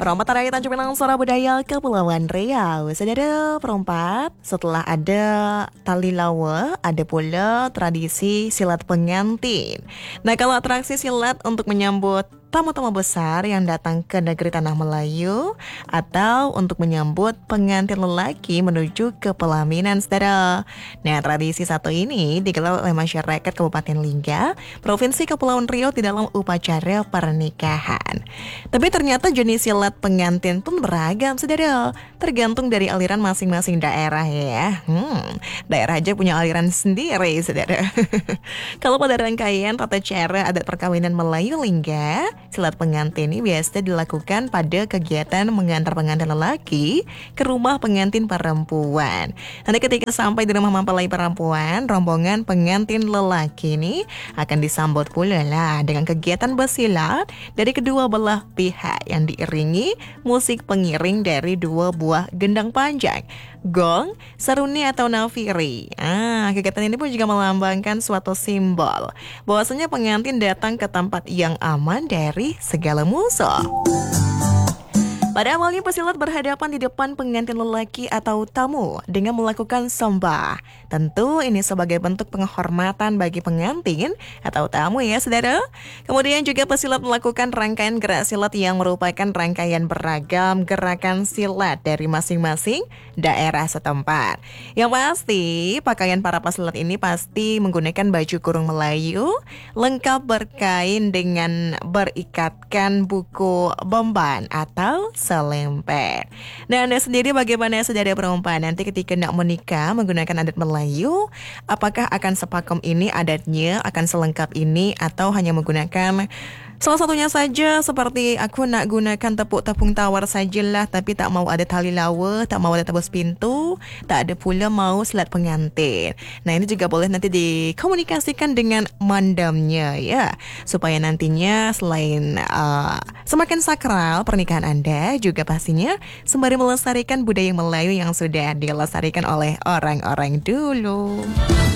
Perompak Rai Tanjung Pinang Suara Budaya Kepulauan Riau. Saudara perompak, setelah ada tali lawa, ada pula tradisi silat pengantin. Nah, kalau atraksi silat untuk menyambut tamu-tamu besar yang datang ke negeri Tanah Melayu atau untuk menyambut pengantin lelaki menuju ke pelaminan, saudara. Nah, tradisi satu ini digelar oleh masyarakat Kabupaten Lingga, Provinsi Kepulauan Riau di dalam upacara pernikahan. Tapi ternyata jenis silat pengantin pun beragam, saudara. Tergantung dari aliran masing-masing daerah ya. Daerah aja punya aliran sendiri, saudara. Kalau pada rangkaian tata cara adat perkawinan Melayu Lingga, silat pengantin ini biasa dilakukan pada kegiatan mengantar pengantin lelaki ke rumah pengantin perempuan. Nanti ketika sampai di rumah mempelai perempuan, rombongan pengantin lelaki ini akan disambut pula lah dengan kegiatan bersilat dari kedua belah pihak yang diiringi musik pengiring dari dua buah gendang panjang, gong, saruni atau nafiri. Kegiatan ini pun juga melambangkan suatu simbol bahwasanya pengantin datang ke tempat yang aman dari segala musuh. Pada awalnya pesilat berhadapan di depan pengantin lelaki atau tamu dengan melakukan sembah. Tentu ini sebagai bentuk penghormatan bagi pengantin atau tamu ya, saudara. Kemudian juga pesilat melakukan rangkaian gerak silat yang merupakan rangkaian beragam gerakan silat dari masing-masing daerah setempat. Yang pasti pakaian para pesilat ini pasti menggunakan baju kurung Melayu lengkap berkain dengan berikatkan buku beban atau selempet. Nah, Anda sendiri bagaimana, saudara perempuan? Nanti ketika nak menikah menggunakan adat Melayu, apakah akan sepakem ini adatnya, akan selengkap ini, atau hanya menggunakan salah satunya saja seperti aku nak gunakan tepung tawar sajalah, tapi tak mau ada tali lawa, tak mau ada tebus pintu, tak ada pula mau silat pengantin. Nah, ini juga boleh nanti dikomunikasikan dengan mandamnya ya, supaya nantinya selain semakin sakral pernikahan Anda, juga pastinya sembari melestarikan budaya Melayu yang sudah dilestarikan oleh orang-orang dulu.